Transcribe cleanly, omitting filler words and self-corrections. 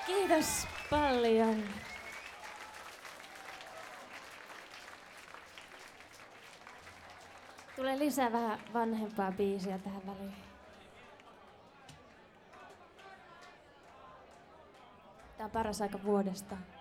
Kiitos paljon. Tulee lisää vähän vanhempaa biisiä tähän väliin. Tää on paras aika vuodesta.